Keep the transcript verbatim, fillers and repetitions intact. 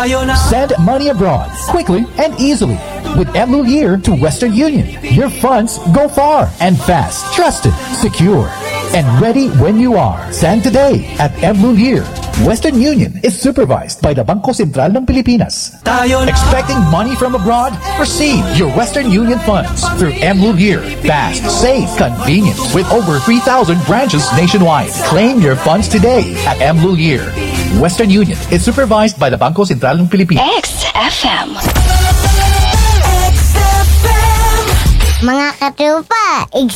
Send money abroad quickly and easily with Mluhier to Western Union. Your funds go far and fast, trusted, secure, and ready when you are. Send today at Mluhier. Western Union is supervised by the Bangko Sentral ng Pilipinas. Expecting money from abroad? Receive your Western Union funds through Mluhier. Fast, safe, convenient, with over three thousand branches nationwide. Claim your funds today at Mluhier. Western Union is supervised by the Bangko Sentral ng Pilipinas. X F M. Mga katupa,